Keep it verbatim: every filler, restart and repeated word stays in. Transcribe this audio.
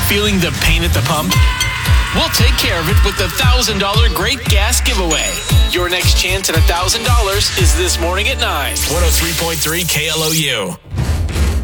Feeling the pain at the pump? We'll take care of it with the one thousand dollars Great Gas Giveaway. Your next chance at one thousand dollars is this morning at nine. one oh three point three K L O U.